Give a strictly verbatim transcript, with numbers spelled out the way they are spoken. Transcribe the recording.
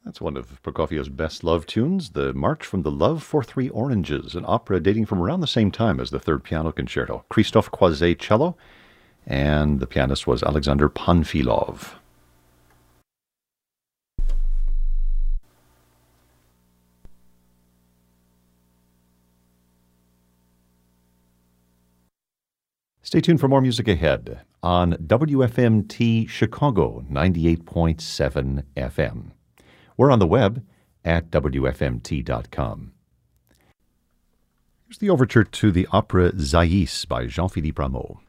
That's one of Prokofiev's best love tunes, the March from the Love for Three Oranges, an opera dating from around the same time as the Third Piano Concerto. Christophe Croiset cello, and the pianist was Alexander Panfilov. Stay tuned for more music ahead on W F M T Chicago ninety-eight point seven F M. We're on the web at W F M T dot com. Here's the overture to the opera Zaïs by Jean-Philippe Rameau.